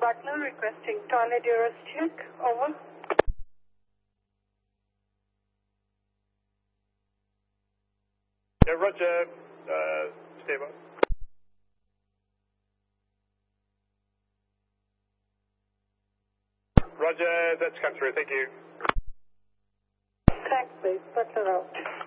Butler requesting toilet urine check. Over. Yeah, roger. Stand by. Roger, that's come through. Thank you. Thanks, please. Butler out.